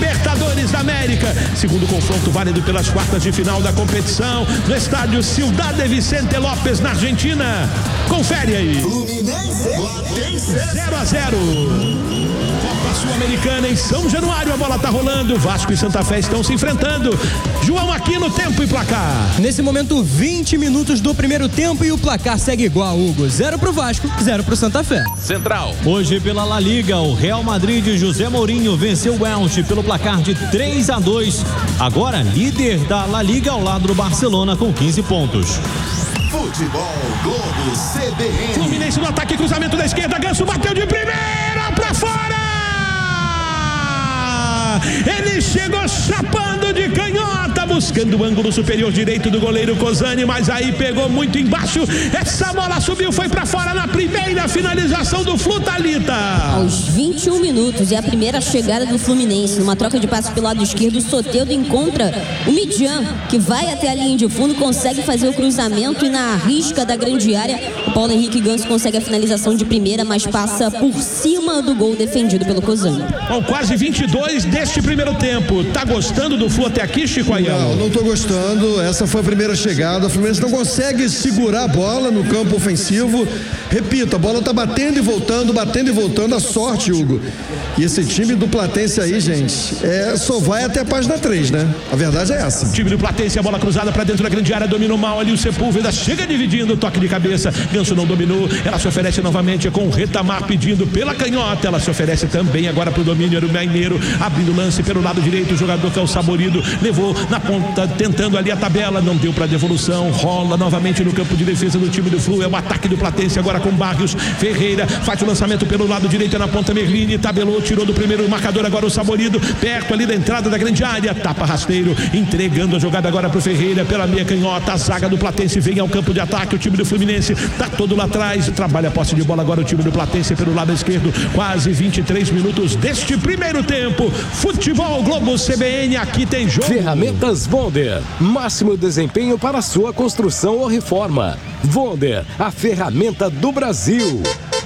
Libertadores da América. Segundo confronto válido pelas quartas de final da competição no estádio Ciudad de Vicente López, na Argentina. Confere aí. Fluminense 0-0. Copa Sul-Americana em São Januário, a bola tá rolando. Vasco e Santa Fé estão se enfrentando. João Aquino, tempo e placar. Nesse momento, 20 minutos do primeiro tempo e o placar segue igual, Hugo. 0 pro Vasco, 0 pro Santa Fé. Central. Hoje pela La Liga, o Real Madrid de José Mourinho venceu o Elche pelo placar de 3-2. Agora líder da La Liga ao lado do Barcelona com 15 pontos. Futebol Globo CBN. Fluminense no ataque, cruzamento da esquerda, Ganso bateu de primeira pra fora. Ele chegou chapando de canhota, buscando o ângulo superior direito do goleiro Cozani, mas aí pegou muito embaixo. Essa bola subiu, foi pra fora na primeira finalização do Flu, Thalita. Aos 21 minutos é a primeira chegada do Fluminense. Numa troca de passos pelo lado esquerdo, o Soteldo encontra o Midian, que vai até a linha de fundo, consegue fazer o cruzamento e na risca da grande área, o Paulo Henrique Ganso consegue a finalização de primeira, mas passa por cima do gol defendido pelo Cozani. Bom, quase 22 deste primeiro tempo. Tá gostando do Flu até aqui, Chico Ayala? Não tô gostando. Essa foi a primeira chegada. O Fluminense não consegue segurar a bola no campo ofensivo. Repito, a bola tá batendo e voltando. A sorte, Hugo. E esse time do Platense aí, gente, só vai até a página 3, né? A verdade é essa. Time do Platense, a bola cruzada pra dentro da grande área, dominou mal ali o Sepúlveda, chega dividindo, toque de cabeça, Ganso não dominou, ela se oferece novamente com o Retamar pedindo pela canhota, ela se oferece também agora pro domínio, era o Mineiro, abrindo lance pelo lado direito, o jogador que é o Saborido, levou na ponta, tentando ali a tabela, não deu pra devolução, rola novamente no campo de defesa do time do Flu, é o ataque do Platense agora com Barrios, Ferreira, faz o lançamento pelo lado direito, na ponta Merlini, tabelou, tirou do primeiro marcador agora o Saborido, perto ali da entrada da grande área, tapa rasteiro, entregando a jogada agora pro Ferreira, pela meia canhota, a zaga do Platense vem ao campo de ataque, o time do Fluminense tá todo lá atrás, trabalha a posse de bola agora o time do Platense pelo lado esquerdo, quase 23 minutos deste primeiro tempo. Futebol Globo CBN, aqui tem jogo. Ferramentas Wonder, máximo desempenho para sua construção ou reforma. Wonder, a ferramenta do Brasil.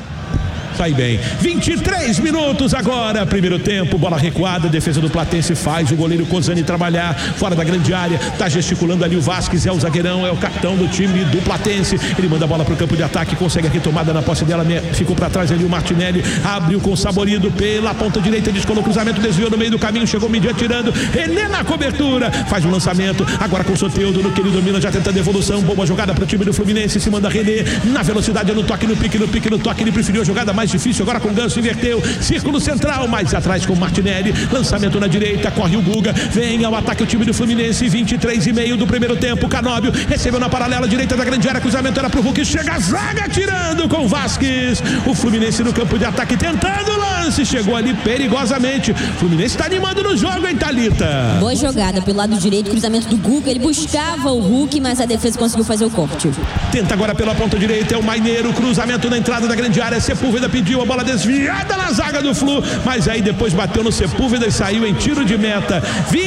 Sai bem, 23 minutos agora, primeiro tempo, bola recuada, defesa do Platense faz o goleiro Cozani trabalhar, fora da grande área, tá gesticulando ali o Vasquez, é o zagueirão, é o capitão do time do Platense, ele manda a bola pro campo de ataque, consegue a retomada na posse dela, ficou pra trás ali o Martinelli, abriu com o Saborido pela ponta direita, descolou o cruzamento, desviou no meio do caminho, chegou o Midian tirando, René na cobertura, faz o lançamento, agora com o Soteldo, no que ele domina, já tentando devolução, boa jogada pro time do Fluminense, se manda René, na velocidade, no toque, no pique, ele preferiu a jogada mais difícil, agora com o Ganso, inverteu, círculo central, mais atrás com o Martinelli, lançamento na direita, corre o Guga, vem ao ataque o time do Fluminense, 23,5 do primeiro tempo, Canóbio, recebeu na paralela direita da grande área, cruzamento era pro Hulk, chega a zaga tirando com o Vasquez, o Fluminense no campo de ataque, tentando o lance, chegou ali perigosamente, o Fluminense tá animando no jogo, hein, Thalita? Boa jogada pelo lado direito, cruzamento do Guga, ele buscava o Hulk, mas a defesa conseguiu fazer o corte. Tenta agora pela ponta direita, é o Mineiro, cruzamento na entrada da grande área, Sepúlveda pediu a bola desviada na zaga do Flu, mas aí depois bateu no Sepúlveda e saiu em tiro de meta.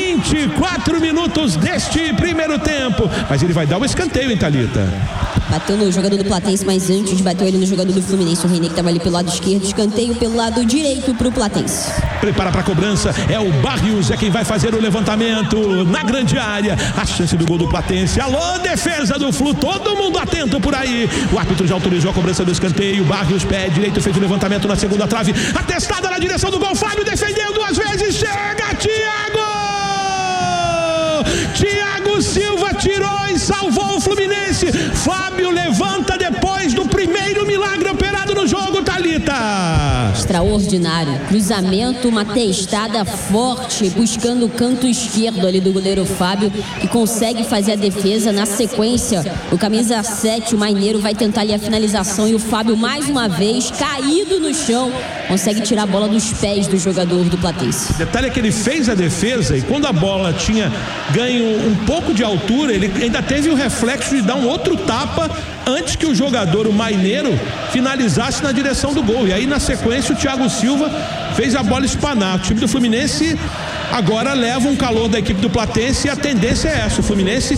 24 minutos deste primeiro tempo, mas ele vai dar o escanteio, hein, Thalita? Bateu no jogador do Platense, mas antes bateu ele no jogador do Fluminense, o René, que estava ali pelo lado esquerdo, escanteio pelo lado direito pro Platense. Prepara para a cobrança, é o Barrios, é quem vai fazer o levantamento na grande área, a chance do gol do Platense. Alô, defesa do Flu, todo mundo atento por aí. O árbitro já autorizou a cobrança do escanteio, Barrios, pé direito, fez o levantamento na segunda trave, atestada na direção do gol, Fábio defendeu duas vezes, chega Thiago Silva tirou e salvou o Fluminense. Fábio levanta depois do primeiro milagre operado no jogo, Thalita. Extraordinário, cruzamento, uma testada forte, buscando o canto esquerdo ali do goleiro Fábio, que consegue fazer a defesa. Na sequência, o camisa 7, o Mineiro, vai tentar ali a finalização e o Fábio mais uma vez, caído no chão, consegue tirar a bola dos pés do jogador do Platense. O detalhe é que ele fez a defesa e quando a bola tinha ganho um pouco de altura, ele ainda teve o reflexo de dar um outro tapa antes que o jogador, o Mineiro, finalizasse na direção do gol. E aí na sequência o Thiago Silva fez a bola espanar. O time do Fluminense agora leva um calor da equipe do Platense e a tendência é essa. O Fluminense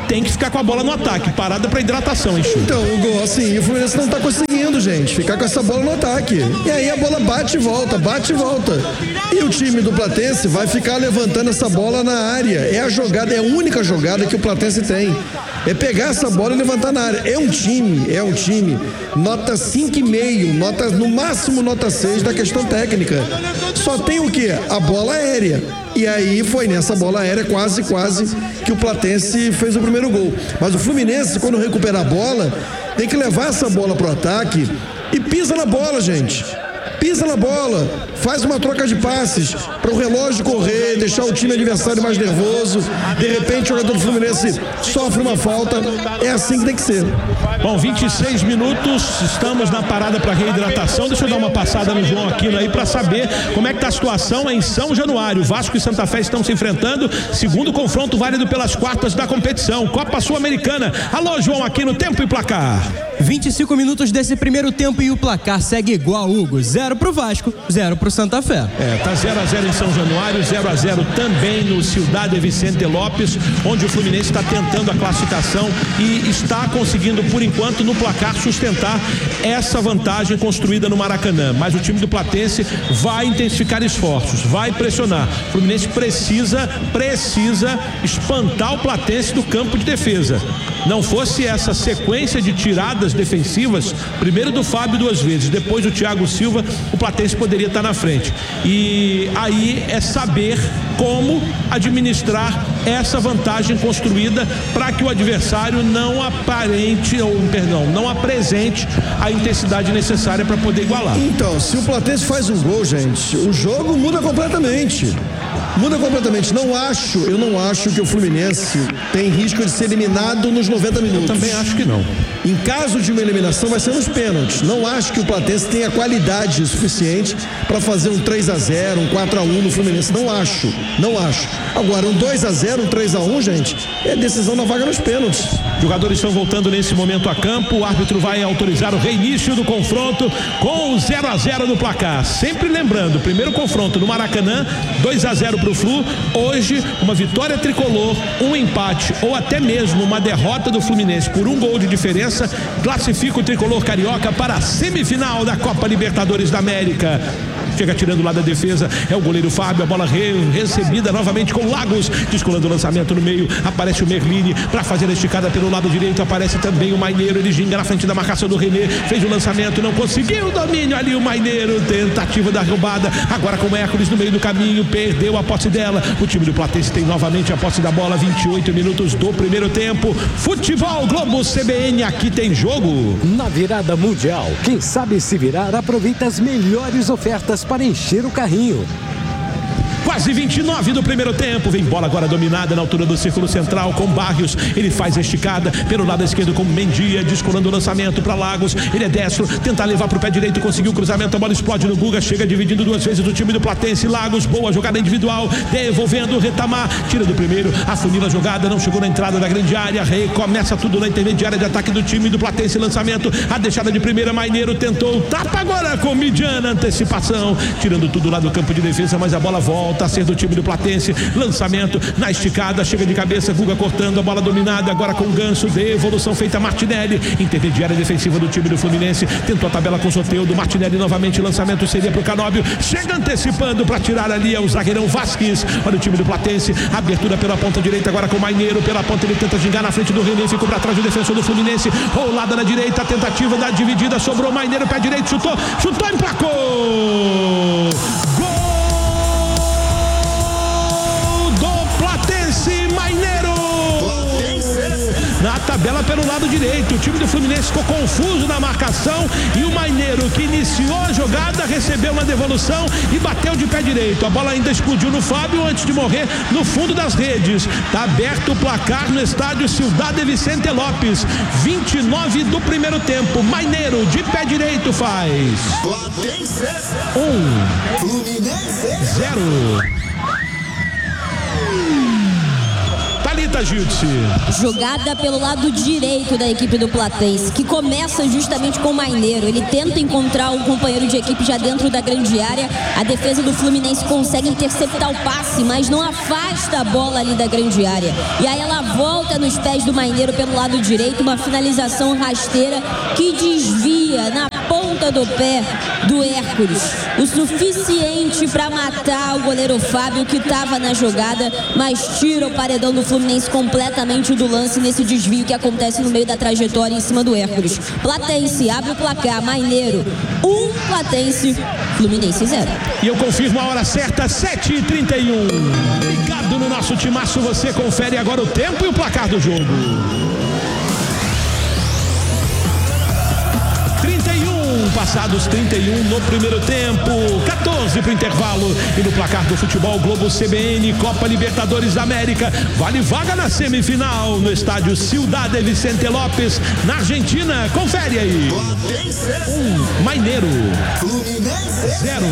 tem que ficar com a bola no ataque, parada para hidratação, hein, Chu? Então, Hugo, assim, o Fluminense não tá conseguindo, gente, ficar com essa bola no ataque. E aí a bola bate e volta, bate e volta. E o time do Platense vai ficar levantando essa bola na área. É a jogada, é a única jogada que o Platense tem. É pegar essa bola e levantar na área. É um time, nota 5,5, no máximo nota 6 da questão técnica. Só tem o quê? A bola aérea. E aí foi nessa bola aérea quase que o Platense fez o primeiro gol. Mas o Fluminense, quando recuperar a bola, tem que levar essa bola pro ataque e pisa na bola, gente. Pisa na bola, faz uma troca de passes para o relógio correr, deixar o time adversário mais nervoso. De repente o jogador do Fluminense sofre uma falta. É assim que tem que ser. Bom, 26 minutos, estamos na parada para reidratação. Deixa eu dar uma passada no João Aquino aí para saber como é que tá a situação em São Januário. Vasco e Santa Fé estão se enfrentando, segundo confronto válido pelas quartas da competição, Copa Sul-Americana. Alô, João Aquino, tempo e placar. 25 minutos desse primeiro tempo e o placar segue igual, Hugo. 0 pro Vasco, 0 pro Santa Fé. Tá 0-0 em São Januário, 0-0 também no Ciudad Vicente Lopes, onde o Fluminense está tentando a classificação e está conseguindo, por enquanto, no placar, sustentar essa vantagem construída no Maracanã. Mas o time do Platense vai intensificar esforços, vai pressionar. O Fluminense precisa espantar o Platense do campo de defesa. Não fosse essa sequência de tiradas defensivas, primeiro do Fábio 2 vezes, depois do Thiago Silva, o Platense poderia estar na frente. E aí é saber como administrar essa vantagem construída para que o adversário não apresente a intensidade necessária para poder igualar. Então, se o Platense faz um gol, gente, o jogo muda completamente. Eu não acho que o Fluminense tem risco de ser eliminado nos 90 minutos. Eu também acho que não. Em caso de uma eliminação, vai ser nos pênaltis. Não acho que o Platense tenha qualidade suficiente para fazer um 3-0, um 4-1 no Fluminense. Não acho. Agora, um 2-0, um 3-1, gente, é decisão da vaga nos pênaltis. Jogadores estão voltando nesse momento a campo. O árbitro vai autorizar o reinício do confronto com o 0-0 no placar. Sempre lembrando, primeiro confronto no Maracanã, 2-0 pro Flu. Hoje, uma vitória tricolor, um empate ou até mesmo uma derrota do Fluminense por um gol de diferença classifica o tricolor carioca para a semifinal da Copa Libertadores da América. Chega tirando lá da defesa, é o goleiro Fábio, a bola recebida novamente com o Lagos, descolando o lançamento no meio, aparece o Merlini para fazer a esticada pelo lado direito, aparece também o Maineiro, ele ginga na frente da marcação do René, fez o lançamento, não conseguiu o domínio ali, o Maineiro, tentativa da roubada, agora com o Hércules no meio do caminho, perdeu a posse dela, o time do Platense tem novamente a posse da bola, 28 minutos do primeiro tempo. Futebol Globo CBN, aqui tem jogo. Na virada mundial, quem sabe se virar aproveita as melhores ofertas para encher o carrinho. Quase 29 do primeiro tempo, vem bola agora dominada na altura do círculo central com Barrios, ele faz a esticada pelo lado esquerdo com Mendia, descolando o lançamento para Lagos, ele é destro, tentar levar pro pé direito, conseguiu o cruzamento, a bola explode no Guga, chega dividindo 2 vezes do time do Platense. Lagos, boa jogada individual, devolvendo o Retamar, tira do primeiro, afunila a jogada, não chegou na entrada da grande área, recomeça tudo na intermediária de ataque do time do Platense, lançamento, a deixada de primeira, Maineiro tentou, tapa agora com Midiana, antecipação, tirando tudo lá do campo de defesa, mas a bola volta a ser do time do Platense, lançamento na esticada, chega de cabeça, Guga cortando a bola dominada, agora com o Ganso, devolução feita a Martinelli, intermediária defensiva do time do Fluminense, tentou a tabela com o Soteldo, Martinelli novamente, lançamento seria pro Canóbio, chega antecipando para tirar ali, é o zagueirão Vasquez, olha o time do Platense, abertura pela ponta direita, agora com o Maineiro, pela ponta ele tenta gingar na frente do René, ficou para trás do defensor do Fluminense, rolada na direita, tentativa da dividida, sobrou Maineiro, pé direito, chutou, emplacou! Na tabela pelo lado direito, o time do Fluminense ficou confuso na marcação e o Maineiro, que iniciou a jogada, recebeu uma devolução e bateu de pé direito. A bola ainda explodiu no Fábio antes de morrer no fundo das redes. Tá aberto o placar no estádio Ciudad Vicente Lopes, 29 do primeiro tempo. Maineiro de pé direito faz 1-0. Thalita Gildes. Jogada pelo lado direito da equipe do Platense, que começa justamente com o Maineiro. Ele tenta encontrar um companheiro de equipe já dentro da grande área. A defesa do Fluminense consegue interceptar o passe, mas não afasta a bola ali da grande área. E aí ela volta nos pés do Maineiro pelo lado direito, uma finalização rasteira que desvia na ponta do pé do Hércules. O suficiente para matar o goleiro Fábio, que estava na jogada, mas tira o paredão do Fluminense completamente do lance nesse desvio que acontece no meio da trajetória em cima do Hércules. Platense abre o placar, Maineiro 1, Platense, Fluminense 0. E eu confirmo a hora certa, 7h31. Ligado no nosso timaço, você confere agora o tempo e o placar do jogo. 31, passados 31 no primeiro tempo, 14 para o intervalo. E no placar do Futebol Globo CBN, Copa Libertadores da América, vale vaga na semifinal no estádio Ciudad Vicente López, na Argentina. Confere aí. 1, Maineiro 0.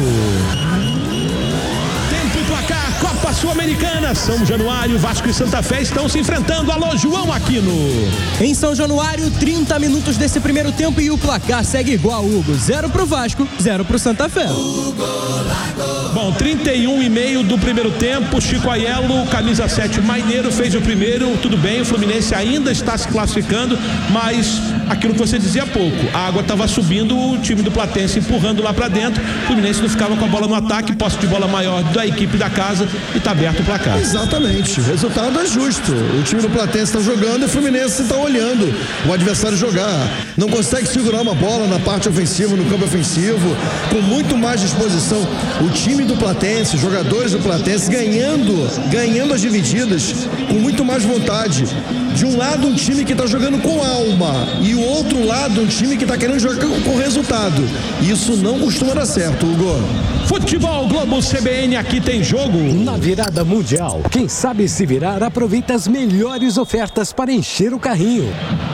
Tempo e placar, Copa Sul-Americana, São Januário, Vasco e Santa Fé estão se enfrentando. Alô, João Aquino. Em São Januário, 30 minutos desse primeiro tempo e o placar segue igual, Hugo. 0 pro Vasco, 0 pro Santa Fé. Bom, 31,5 do primeiro tempo, Chico Aiello, camisa 7, Maineiro fez o primeiro, tudo bem, o Fluminense ainda está se classificando, mas aquilo que você dizia há pouco, a água estava subindo, o time do Platense empurrando lá para dentro, o Fluminense não ficava com a bola no ataque, posse de bola maior da equipe da casa e está aberto o placar. Exatamente, o resultado é justo. O time do Platense está jogando e o Fluminense está olhando o adversário jogar. Não consegue segurar uma bola na parte ofensiva, no campo ofensivo, com muito mais disposição. O time do Platense, os jogadores do Platense ganhando as divididas com muito mais vontade. De um lado um time que está jogando com alma e o outro lado um time que está querendo jogar com resultado. Isso não costuma dar certo, Hugo. Futebol Globo CBN, aqui tem jogo. Na virada mundial, quem sabe se virar aproveita as melhores ofertas para encher o carrinho.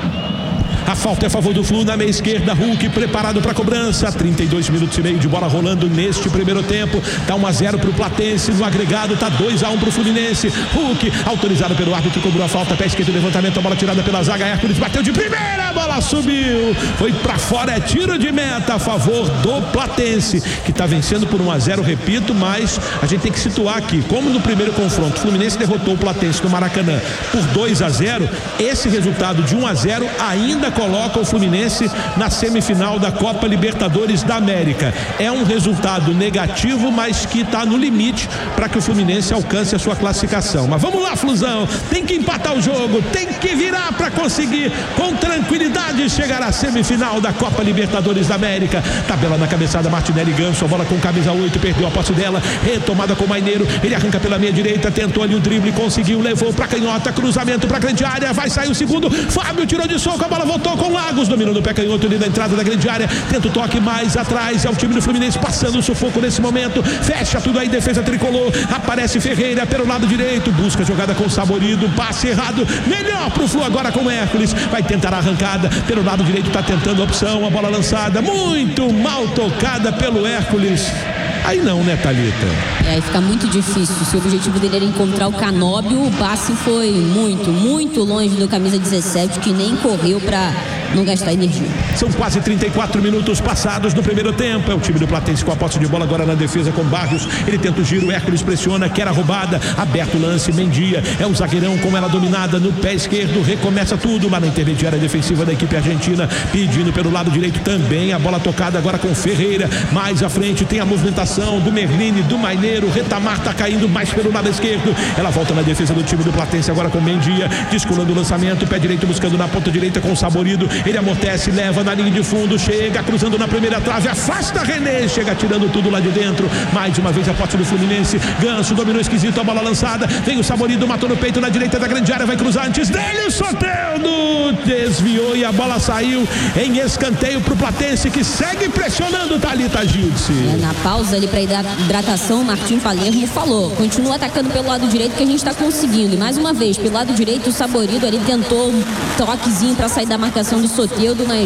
A falta é a favor do Flu na meia esquerda, Hulk preparado para a cobrança, 32 minutos e meio de bola rolando neste primeiro tempo, tá 1-0 para o Platense, no agregado tá 2-1 para o Fluminense. Hulk autorizado pelo árbitro que cobrou a falta, pé esquerdo, levantamento, a bola tirada pela zaga, Hércules bateu de primeira, a bola subiu, foi para fora, é tiro de meta a favor do Platense, que tá vencendo por 1-0, repito, mas a gente tem que situar aqui, como no primeiro confronto o Fluminense derrotou o Platense no Maracanã por 2-0, esse resultado de 1-0 ainda coloca o Fluminense na semifinal da Copa Libertadores da América. É um resultado negativo, mas que está no limite para que o Fluminense alcance a sua classificação. Mas vamos lá, Flusão, tem que empatar o jogo, tem que virar para conseguir com tranquilidade chegar à semifinal da Copa Libertadores da América. Tabela na cabeçada, Martinelli Ganso, a bola com camisa 8, perdeu a posse dela, retomada com o Maineiro, ele arranca pela meia direita, tentou ali o drible, conseguiu, levou para canhota, cruzamento para a grande área, vai sair o segundo, Fábio tirou de soco, a bola voltou com Lagos, dominando o pé canhoto ali na entrada da grande área, tenta o toque mais atrás, é o time do Fluminense passando o sufoco nesse momento, fecha tudo aí, defesa tricolor, aparece Ferreira pelo lado direito, busca a jogada com o Saborido, passe errado, melhor pro Flu agora com o Hércules, vai tentar a arrancada, pelo lado direito tá tentando a opção, a bola lançada, muito mal tocada pelo Hércules. Aí não, né, Thalita? Aí fica muito difícil. Se o objetivo dele era encontrar o Canóbio, o passe foi muito longe do camisa 17, que nem correu para não gastar energia. São quase 34 minutos passados no primeiro tempo. É o time do Platense com a posse de bola agora na defesa com Barrios. Ele tenta o giro, Hércules pressiona, quer a roubada, aberto o lance, Mendia. É o zagueirão com ela dominada no pé esquerdo, recomeça tudo lá na intermediária defensiva da equipe argentina, pedindo pelo lado direito também, a bola tocada agora com Ferreira. Mais à frente tem a movimentação do Merlini, do Maineiro, Retamar tá caindo mais pelo lado esquerdo. Ela volta na defesa do time do Platense agora com Mendia, descolando o lançamento, pé direito buscando na ponta direita com o Saborido. Ele amortece, leva na linha de fundo, chega cruzando na primeira trave, afasta René, chega tirando tudo lá de dentro. Mais uma vez a posse do Fluminense, Ganso dominou esquisito, a bola lançada, vem o Saborido, matou no peito na direita da grande área, vai cruzar antes dele, o Soteldo desviou e a bola saiu em escanteio pro Platense, que segue pressionando Thalita Gildes. Na pausa ali para hidratação, o Martim Palermo falou, continua atacando pelo lado direito que a gente está conseguindo, e mais uma vez pelo lado direito o Saborido ali tentou um toquezinho para sair da marcação do Soteldo, mas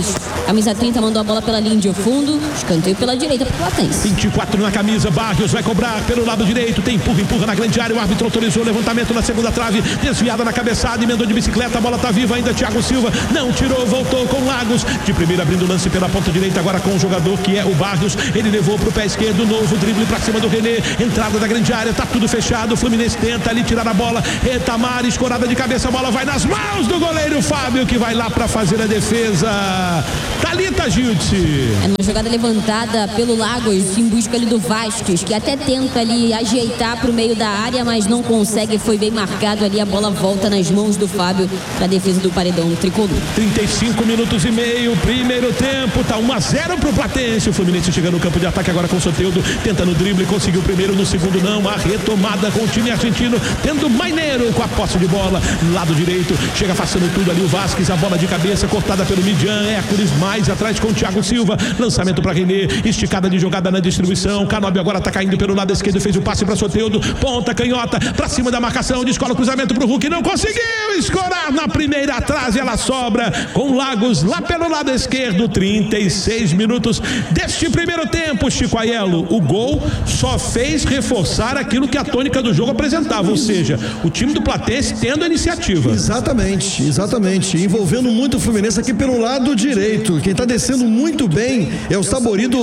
Camisa 30 mandou a bola pela linha de fundo, escanteio pela direita pro Platense. 24 na camisa, Barrios vai cobrar pelo lado direito, tem empurra na grande área, o árbitro autorizou o levantamento na segunda trave, desviada na cabeçada, emendou de bicicleta, a bola tá viva ainda, Thiago Silva não tirou, voltou com Lagos, de primeira abrindo o lance pela ponta direita, agora com o jogador que é o Barrios, ele levou pro pé esquerdo, novo drible pra cima do René, entrada da grande área, tá tudo fechado, o Fluminense tenta ali tirar a bola, Retamar, escorada de cabeça, a bola vai nas mãos do goleiro Fábio, que vai lá pra fazer a defesa. Thalita Gilde. É uma jogada levantada pelo Lagos em busca ali do Vasquez, que até tenta ali ajeitar pro meio da área, mas não consegue, foi bem marcado ali, a bola volta nas mãos do Fábio pra defesa do paredão tricolor. 35 minutos e meio, primeiro tempo, tá 1-0 pro Platense, o Fluminense chega no campo de ataque agora com o Soteldo, tenta no drible, conseguiu o primeiro, no segundo não, a retomada com o time argentino, tendo Maineiro com a posse de bola, lado direito, chega afastando tudo ali o Vasquez, a bola de cabeça cortada pelo Midian, Hércules mais atrás com o Thiago Silva, lançamento para René, esticada de jogada na distribuição, Canóbio agora tá caindo pelo lado esquerdo, fez o passe para Soteldo, ponta canhota, para cima da marcação, descola o cruzamento pro Hulk, não conseguiu escorar na primeira atrás e ela sobra com Lagos lá pelo lado esquerdo. 36 minutos deste primeiro tempo, Chico Aiello, o gol só fez reforçar aquilo que a tônica do jogo apresentava, ou seja, o time do Platense tendo a iniciativa. Exatamente, envolvendo muito o Fluminense aqui pelo lado direito, quem está descendo muito bem é o Saborido,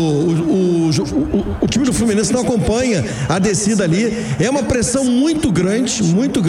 o time do Fluminense não acompanha a descida ali, é uma pressão muito grande,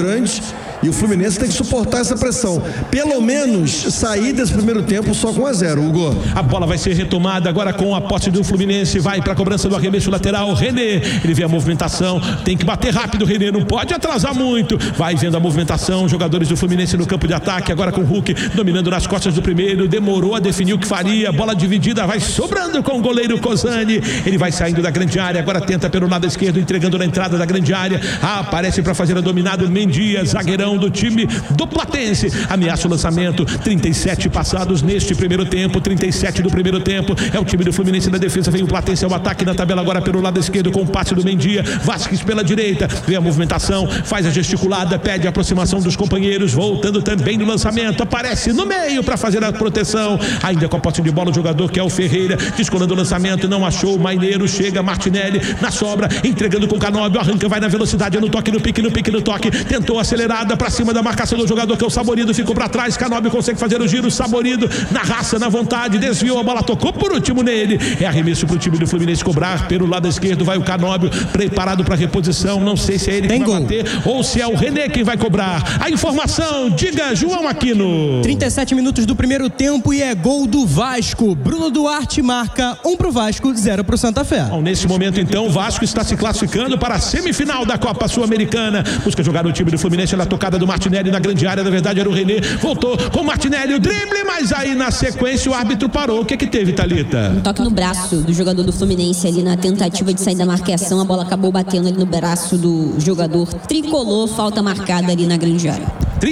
e o Fluminense tem que suportar essa pressão, pelo menos sair desse primeiro tempo só com 1-0, Hugo. A bola vai ser retomada agora com a posse do Fluminense, vai para a cobrança do arremesso lateral, René, ele vê a movimentação, tem que bater rápido, René, não pode atrasar muito, vai vendo a movimentação, jogadores do Fluminense no campo de ataque, agora com o Hulk dominando nas costas do primeiro, demorou a definir o que faria, bola dividida, vai sobrando com o goleiro Cosani, ele vai saindo da grande área, agora tenta pelo lado esquerdo, entregando na entrada da grande área, aparece para fazer a dominada o Mendia, zagueirão do time do Platense, ameaça o lançamento, 37 passados neste primeiro tempo, 37 do primeiro tempo, é o time do Fluminense na defesa, vem o Platense ao ataque na tabela agora pelo lado esquerdo com o passe do Mendia, Vasquez pela direita, vem a movimentação, faz a gesticulada, pede a aproximação dos companheiros, voltando também no lançamento, aparece no meio para fazer a proteção, ainda com a posse de bola o jogador que é o Ferreira, descolando o lançamento, não achou o Maineiro, chega Martinelli na sobra, entregando com o Canóbio, arranca, vai na velocidade, no toque, no pique, tentou acelerada para cima da marcação do jogador que é o Saborido, ficou para trás, Canóbio consegue fazer o giro, Saborido na raça, na vontade, desviou a bola, tocou por último nele, é arremesso pro time do Fluminense cobrar, pelo lado esquerdo vai o Canóbio, preparado para reposição, não sei se é ele que vai bater ou se é o René quem vai cobrar, a informação, diga João Aquino. 37 minutos do primeiro tempo e é gol do Vasco, Bruno Duarte marca 1 pro Vasco, 0 pro Santa Fé. Bom, nesse momento então o Vasco está se classificando para a semifinal da Copa Sul-Americana, busca jogar no time do Fluminense, na tocada do Martinelli na grande área, na verdade era o René, voltou com o Martinelli, o drible, mas aí na sequência o árbitro parou, o que teve, Thalita? Um toque no braço do jogador do Fluminense ali na tentativa de sair da marcação, a bola acabou batendo ali no braço do jogador tricolor, falta marcada ali na grande área.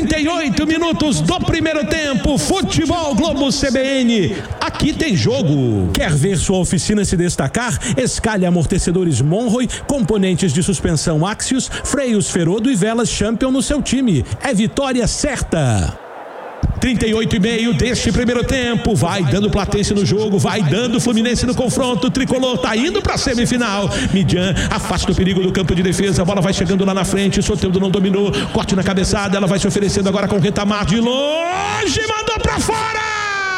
38 minutos do primeiro tempo, Futebol Globo CBN, aqui tem jogo. Quer ver sua oficina se destacar? Escalhe amortecedores Monroy, componentes de suspensão Axios, freios Ferodo e velas Champion no seu time. É vitória certa. 38,5 deste primeiro tempo, vai dando Platense no jogo, vai dando Fluminense no confronto, o tricolor tá indo pra semifinal, Midian afasta o perigo do campo de defesa, a bola vai chegando lá na frente, o Soteldo não dominou, corte na cabeçada, ela vai se oferecendo agora com o Retamar de longe, mandou pra fora!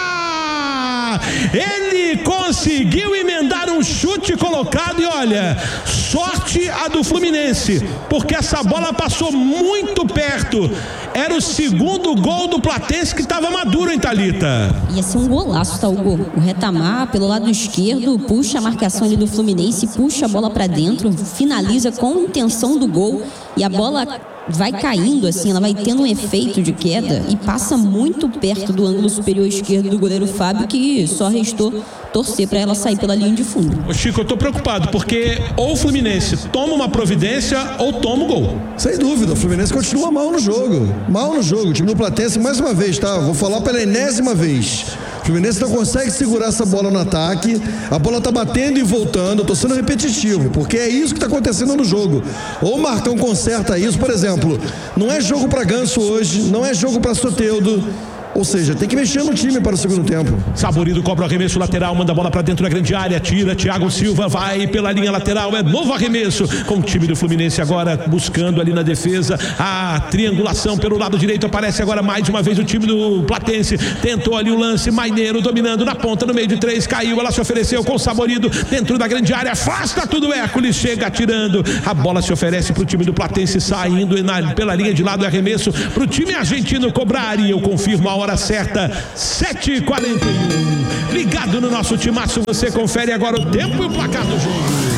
Ele conseguiu emendar um chute colocado e olha, sorte a do Fluminense, porque essa bola passou muito perto, era o segundo gol do Platense que estava maduro, hein, Thalita? Ia ser um golaço, tá, Hugo? O Retamar pelo lado esquerdo puxa a marcação ali do Fluminense, puxa a bola pra dentro, finaliza com intenção do gol e a bola vai caindo assim, ela vai tendo um efeito de queda e passa muito perto do ângulo superior esquerdo do goleiro Fábio, que só restou torcer para ela sair pela linha de fundo. Ô Chico, eu tô preocupado porque ou o Fluminense toma uma providência ou toma o gol. Sem dúvida, o Fluminense continua mal no jogo, o time do Platense mais uma vez, tá? Vou falar pela enésima vez. O Fluminense não consegue segurar essa bola no ataque, a bola tá batendo e voltando, eu tô sendo repetitivo, porque é isso que tá acontecendo no jogo. Ou o Marcão conserta isso, por exemplo, não é jogo para Ganso hoje, não é jogo para Soteldo. Ou seja, tem que mexer no time para o segundo tempo. Saborido cobra o arremesso lateral, manda a bola pra dentro da grande área, tira, Thiago Silva vai pela linha lateral, é novo arremesso com o time do Fluminense agora buscando ali na defesa a triangulação pelo lado direito, aparece agora mais uma vez o time do Platense, tentou ali o lance, Maineiro dominando na ponta, no meio de 3, caiu, ela se ofereceu com o Saborido dentro da grande área, afasta tudo, Hércules chega atirando, a bola se oferece pro time do Platense, saindo pela linha de lado, arremesso pro time argentino cobrar, e eu confirmo a hora certa, 7h41. Ligado no nosso timaço, você confere agora o tempo e o placar do jogo.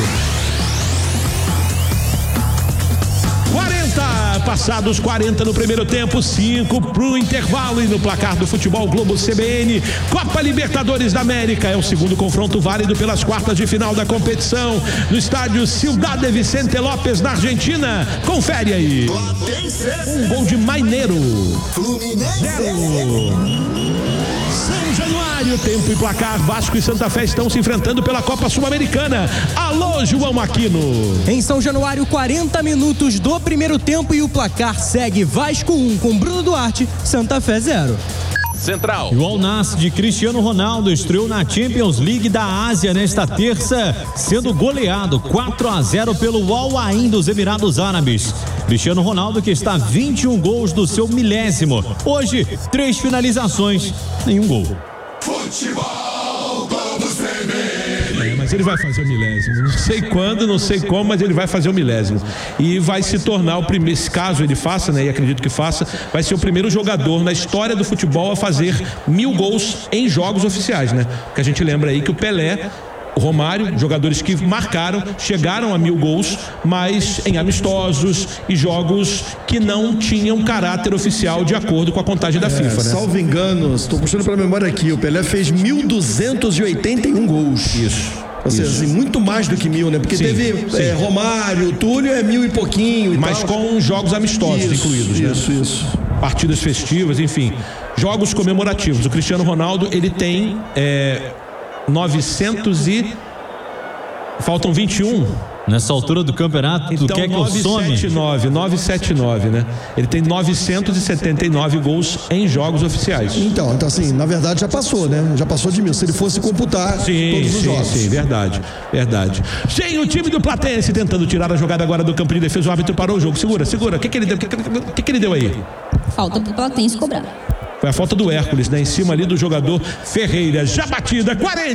40, passados 40 no primeiro tempo, 5 pro intervalo, e no placar do Futebol Globo CBN, Copa Libertadores da América, é o segundo confronto válido pelas quartas de final da competição, no estádio Ciudad de Vicente López, na Argentina. Confere aí. Um gol de Maineiro. Fluminense 0. São Januário, tempo e placar, Vasco e Santa Fé estão se enfrentando pela Copa Sul-Americana. Alô, João Aquino. Em São Januário, 40 minutos do primeiro tempo e o placar segue Vasco 1 com Bruno Duarte, Santa Fé 0. Central. E o Al Nassr de Cristiano Ronaldo estreou na Champions League da Ásia nesta terça, sendo goleado 4-0 pelo Al Ain dos Emirados Árabes. Cristiano Ronaldo, que está a 21 gols do seu milésimo. Hoje, 3 finalizações, nenhum gol. Futebol Globo CBN. Mas ele vai fazer o milésimo, não sei quando, não sei como, mas ele vai fazer o milésimo e vai se tornar o primeiro, se caso ele faça, né, e acredito que faça, vai ser o primeiro jogador na história do futebol a fazer 1000 gols em jogos oficiais, né? Porque a gente lembra aí que o Pelé, o Romário, jogadores que marcaram, chegaram a 1000 gols, mas em amistosos e jogos que não tinham caráter oficial de acordo com a contagem da FIFA, né? Salvo engano, estou puxando pela memória aqui, o Pelé fez 1.281 gols. Isso. Ou seja, assim, muito mais do que 1000, né? Porque Sim, teve sim. Túlio, Túlio é 1000 e pouquinho e Mas tal. com jogos amistosos incluídos, né? Isso. Partidas festivas, enfim, jogos comemorativos. O Cristiano Ronaldo, ele tem 900 e... faltam 21. Nessa altura do campeonato, Então, tu quer que eu some? 979, né? Ele tem 979 gols em jogos oficiais. Então assim, na verdade já passou, né? Já passou de 1000. Se ele fosse computar todos os jogos. Sim, verdade. Sem o time do Platense tentando tirar a jogada agora do campo de defesa, o árbitro parou o jogo. Segura. O que ele deu? O que ele deu aí? Falta pro Platense cobrar. Foi a falta do Hércules, né? Em cima ali do jogador Ferreira. Já batida,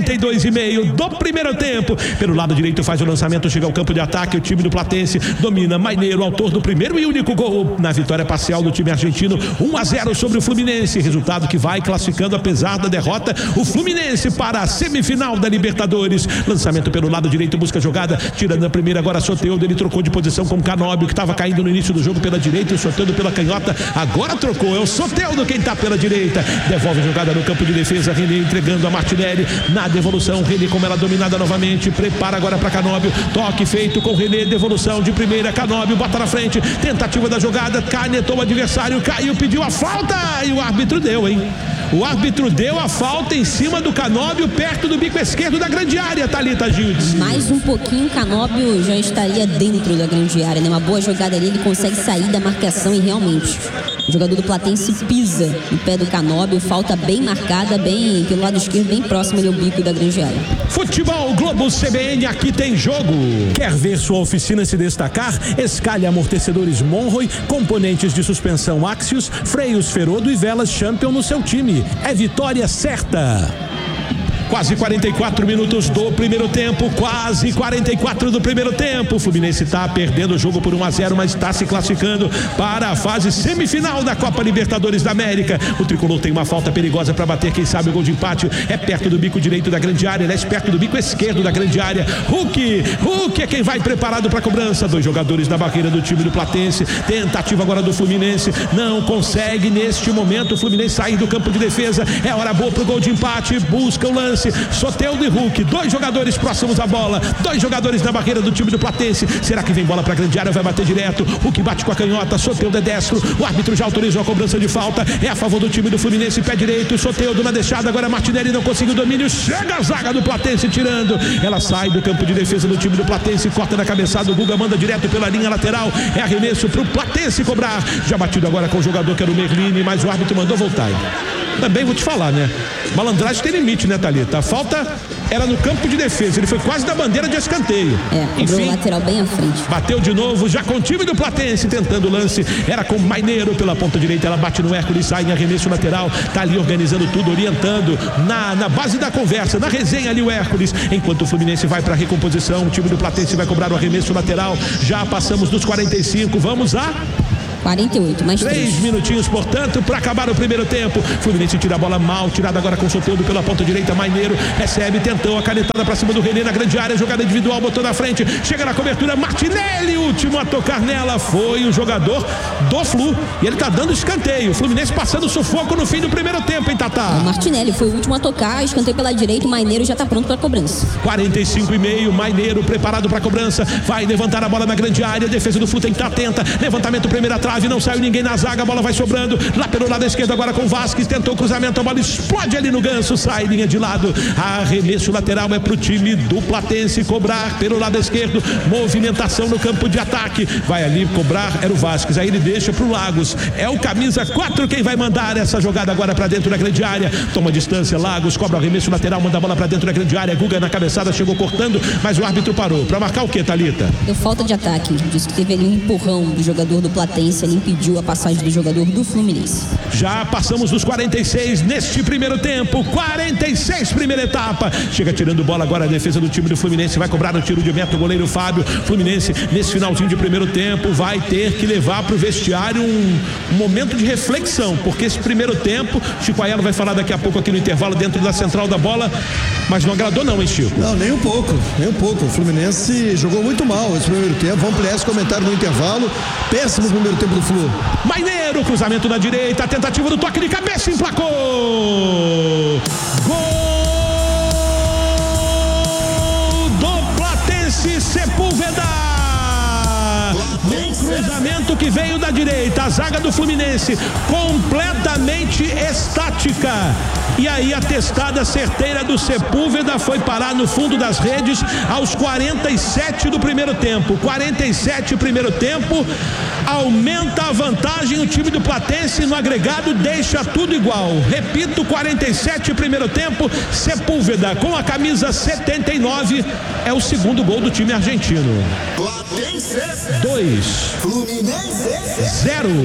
42,5 do primeiro tempo. Pelo lado direito faz o lançamento, chega ao campo de ataque. O time do Platense domina. Maineiro, autor do primeiro e único gol na vitória parcial do time argentino. 1-0 sobre o Fluminense. Resultado que vai classificando, apesar da derrota, o Fluminense para a semifinal da Libertadores. Lançamento pelo lado direito, busca a jogada. Tirando a primeira, agora Soteldo. Ele trocou de posição com o Canóbio, que estava caindo no início do jogo pela direita. O Soteldo pela canhota. Agora trocou. É o Soteldo quem está pela direita, devolve a jogada no campo de defesa, René entregando a Martinelli na devolução, René como ela dominada novamente, prepara agora para Canóbio, toque feito com René, devolução de primeira, Canóbio bota na frente, tentativa da jogada, canetou o adversário, caiu, pediu a falta e o árbitro deu, hein? O árbitro deu a falta em cima do Canóbio, perto do bico esquerdo da grande área, Thalita Gildes. Mais um pouquinho, Canóbio já estaria dentro da grande área, né? Uma boa jogada ali, ele consegue sair da marcação e realmente o jogador do Platense pisa no pé do Canóbio, falta bem marcada, bem pelo lado esquerdo, bem próximo ali ao bico da grande área. Futebol Globo CBN, aqui tem jogo. Quer ver sua oficina se destacar? Escalhe amortecedores Monroe, componentes de suspensão Axios, freios Ferodo e velas Champion no seu time. É vitória certa. Quase 44 minutos do primeiro tempo, quase 44 do primeiro tempo. O Fluminense está perdendo o jogo por 1-0, mas está se classificando para a fase semifinal da Copa Libertadores da América. O tricolor tem uma falta perigosa para bater, quem sabe o gol de empate é perto do bico direito da grande área, aliás, perto do bico esquerdo da grande área. Hulk é quem vai preparado para a cobrança. 2 jogadores na barreira do time do Platense. Tentativa agora do Fluminense, não consegue neste momento o Fluminense sair do campo de defesa. É hora boa pro gol de empate, busca o lance. Soteldo e Hulk, 2 jogadores próximos à bola, 2 jogadores na barreira do time do Platense. Será que vem bola pra grande área? Vai bater direto. Hulk bate com a canhota, Soteldo é destro. O árbitro já autorizou a cobrança de falta. É a favor do time do Fluminense, pé direito. Soteldo na deixada, agora Martinelli não conseguiu o domínio. Chega a zaga do Platense tirando. Ela sai do campo de defesa do time do Platense, corta na cabeçada. O Guga manda direto pela linha lateral. É arremesso pro Platense cobrar. Já batido agora com o jogador que era o Merlini, mas o árbitro mandou voltar. Também vou te falar, né? Malandragem tem limite, né, Thalita? A falta era no campo de defesa, ele foi quase da bandeira de escanteio. Cobrou o lateral bem à frente. Bateu de novo, já com o time do Platense, tentando o lance, era com Maineiro pela ponta direita, ela bate no Hércules, sai em arremesso lateral, tá ali organizando tudo, orientando, na base da conversa, na resenha ali o Hércules, enquanto o Fluminense vai pra recomposição, o time do Platense vai cobrar o arremesso lateral, já passamos dos 45, vamos a 48, mais 3 minutinhos, portanto, para acabar o primeiro tempo. Fluminense tira a bola mal, tirada agora com o Soteldo pela ponta direita. Maineiro recebe, tentou a canetada para cima do René na grande área. Jogada individual, botou na frente. Chega na cobertura, Martinelli, último a tocar nela. Foi o jogador do Flu. E ele tá dando escanteio. Fluminense passando sufoco no fim do primeiro tempo, hein, Tatá? O Martinelli foi o último a tocar, escanteio pela direita. O Maineiro já tá pronto para cobrança. 45,5. Maineiro preparado para cobrança. Vai levantar a bola na grande área. Defesa do Flu tem que estar atenta. Levantamento, primeira trave. Não saiu ninguém na zaga, a bola vai sobrando lá pelo lado esquerdo agora com o Vasquez, tentou o cruzamento, a bola explode ali no ganso, sai linha de lado, arremesso lateral é pro time do Platense cobrar pelo lado esquerdo, movimentação no campo de ataque, vai ali cobrar, era o Vasquez, aí ele deixa pro Lagos, é o camisa 4 quem vai mandar essa jogada agora pra dentro da grande área, toma distância, Lagos cobra o arremesso lateral, manda a bola pra dentro da grande área, Guga na cabeçada, chegou cortando, mas o árbitro parou, pra marcar o que, Thalita? Deu falta de ataque, disse que teve ali um empurrão do jogador do Platense, ele impediu a passagem do jogador do Fluminense. Já passamos dos 46 neste primeiro tempo, 46 primeira etapa, chega tirando bola agora a defesa do time do Fluminense, vai cobrar no tiro de meta o goleiro Fábio. Fluminense nesse finalzinho de primeiro tempo vai ter que levar para o vestiário um momento de reflexão, porque esse primeiro tempo, Chico Aiello vai falar daqui a pouco aqui no intervalo dentro da central da bola, mas não agradou não, hein, Chico? Não, nem um pouco, o Fluminense jogou muito mal esse primeiro tempo, vamos ampliar esse comentário no intervalo, péssimo primeiro tempo do Flu. Maineiro, cruzamento na direita, a tentativa do toque de cabeça, emplacou! Gol do Platense, Sepúlveda! Um cruzamento que veio da direita, a zaga do Fluminense completamente estática. E aí a testada certeira do Sepúlveda foi parar no fundo das redes aos 47 do primeiro tempo. 47 primeiro tempo, aumenta a vantagem o time do Platense no agregado, deixa tudo igual. Repito, 47 primeiro tempo, Sepúlveda com a camisa 79 é o segundo gol do time argentino. 2 0.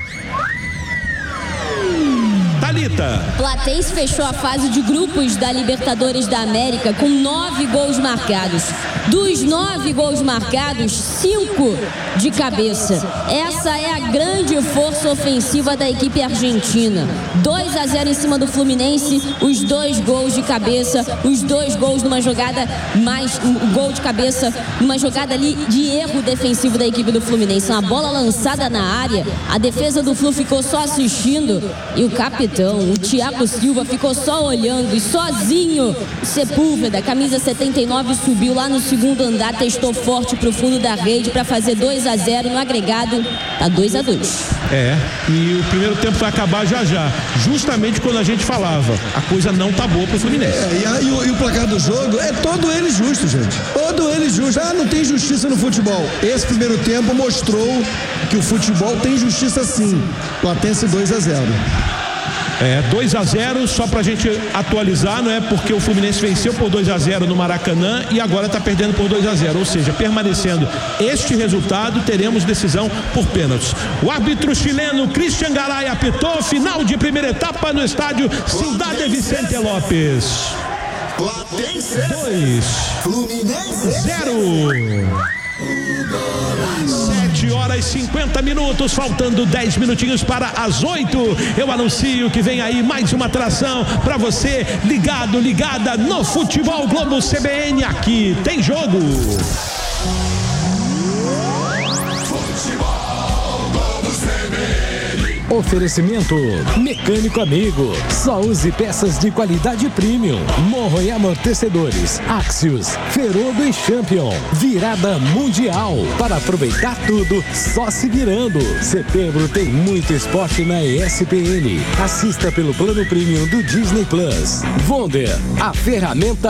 Thalita. Platense fechou a fase de grupos da Libertadores da América com 9 gols marcados. Dos 9 gols marcados, 5 de cabeça. Essa é a grande força ofensiva da equipe argentina. 2-0 em cima do Fluminense, os 2 gols de cabeça, os 2 gols numa jogada mais um gol de cabeça, numa jogada ali de erro defensivo da equipe do Fluminense. Uma bola lançada na área, a defesa do Flu ficou só assistindo e o capitão, o Thiago Silva, ficou só olhando e sozinho o Sepúlveda, camisa 79, subiu lá no segundo andar, testou forte pro fundo da rede para fazer 2-0 no agregado, tá 2-2. E o primeiro tempo vai acabar já, justamente quando a gente falava, a coisa não tá boa pro Fluminense. E o placar do jogo é todo ele justo, gente. Todo ele justo. Não tem justiça no futebol. Esse primeiro tempo mostrou que o futebol tem justiça sim. Platense 2-0. 2-0, só pra gente atualizar, não é? Porque o Fluminense venceu por 2-0 no Maracanã e agora tá perdendo por 2-0, ou seja, permanecendo este resultado, teremos decisão por pênaltis. O árbitro chileno Cristian Garay apitou final de primeira etapa no estádio Ciudad Vicente López. 2-0. 7h50, faltando 10 minutinhos para as 8. Eu anuncio que vem aí mais uma atração para você ligada no Futebol Globo CBN. Aqui tem jogo. Oferecimento Mecânico Amigo. Só use peças de qualidade premium. Morro e amortecedores. Axios, Ferodo e Champion. Virada mundial. Para aproveitar tudo, só se virando. Setembro tem muito esporte na ESPN. Assista pelo plano premium do Disney Plus. Wonder, a ferramenta